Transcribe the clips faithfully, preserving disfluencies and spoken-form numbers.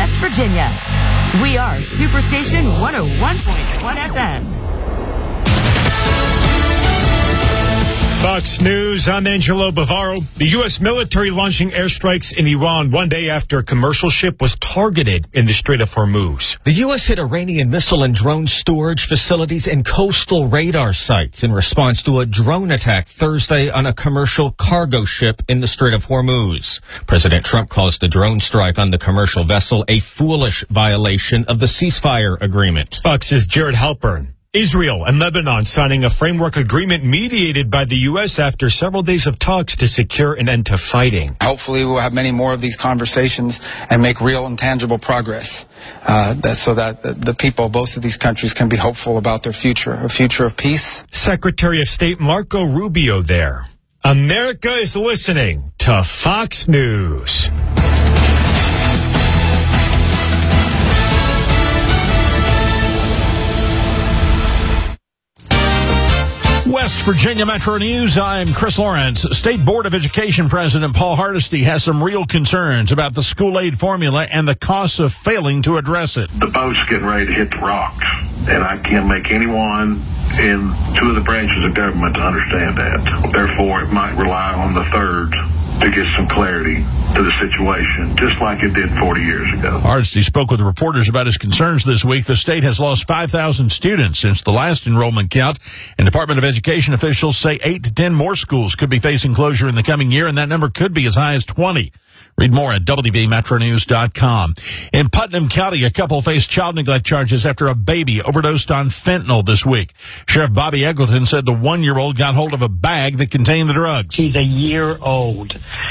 West Virginia. We are Superstation one oh one point one F M. Fox News, I'm Angelo Bavaro. The U S military launching airstrikes in Iran one day after a commercial ship was targeted in the Strait of Hormuz. The U S hit Iranian missile and drone storage facilities and coastal radar sites in response to a drone attack Thursday on a commercial cargo ship in the Strait of Hormuz. President Trump calls the drone strike on the commercial vessel a foolish violation of the ceasefire agreement. Fox's Jared Halpern. Israel and Lebanon signing a framework agreement mediated by the U S after several days of talks to secure an end to fighting. Hopefully we'll have many more of these conversations and make real and tangible progress uh, that, so that the people of both of these countries can be hopeful about their future, a future of peace. Secretary of State Marco Rubio there. America is listening to Fox News. West Virginia Metro News, I'm Chris Lawrence. State Board of Education President Paul Hardesty has some real concerns about the school aid formula and the costs of failing to address it. The boat's getting ready to hit the rocks, and I can't make anyone in two of the branches of government to understand that. Therefore, it might rely on the third to get some clarity to the situation, just like it did forty years ago. Hardesty spoke with reporters about his concerns this week. The state has lost five thousand students since the last enrollment count, and Department of Education officials say eight to ten more schools could be facing closure in the coming year, and that number could be as high as twenty. Read more at W V Metro News dot com. In Putnam County, a couple faced child neglect charges after a baby overdosed on fentanyl this week. Sheriff Bobby Eggleton said the one-year-old got hold of a bag that contained the drugs. She's a year old,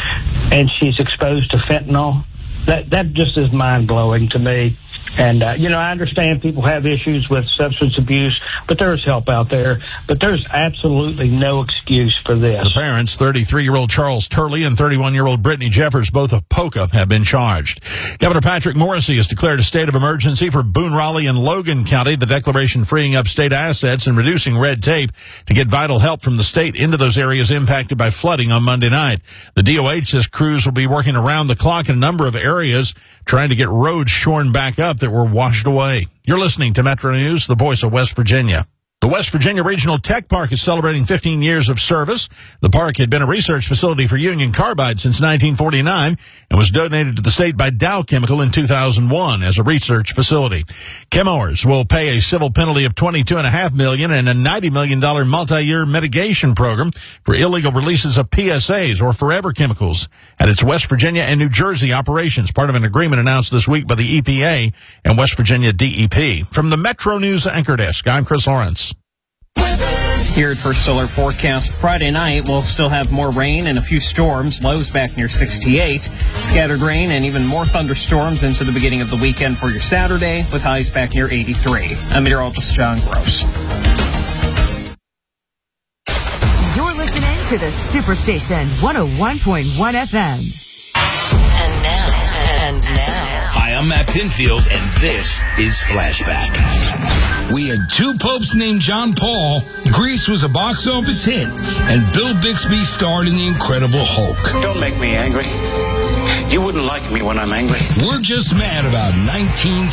and she's exposed to fentanyl. That that just is mind-blowing to me. And, uh, you know, I understand people have issues with substance abuse, but there's help out there. But there's absolutely no excuse for this. The parents, thirty-three-year-old Charles Turley and thirty-one-year-old Brittany Jeffers, both of Poca, have been charged. Governor Patrick Morrisey has declared a state of emergency for Boone, Raleigh, and Logan County, the declaration freeing up state assets and reducing red tape to get vital help from the state into those areas impacted by flooding on Monday night. The D O H says crews will be working around the clock in a number of areas trying to get roads shorn back up that were washed away. You're listening to Metro News, the voice of West Virginia. The West Virginia Regional Tech Park is celebrating fifteen years of service. The park had been a research facility for Union Carbide since nineteen forty-nine and was donated to the state by Dow Chemical in two thousand one as a research facility. Chemours will pay a civil penalty of twenty-two point five million dollars and a ninety million dollars multi-year mitigation program for illegal releases of P S As or forever chemicals at its West Virginia and New Jersey operations, part of an agreement announced this week by the E P A and West Virginia D E P. From the Metro News Anchor Desk, I'm Chris Lawrence. Here at First Solar Forecast, Friday night we'll still have more rain and a few storms, lows back near sixty-eight. Scattered rain and even more thunderstorms into the beginning of the weekend for your Saturday, with highs back near eighty-three. I'm meteorologist John Gross. You're listening to the Superstation one oh one point one F M. And now, and now. Hi, I'm Matt Pinfield, and this is Flashback. We had two popes named John Paul, Grease was a box office hit, and Bill Bixby starred in The Incredible Hulk. Don't make me angry. You wouldn't like me when I'm angry. We're just mad about nineteen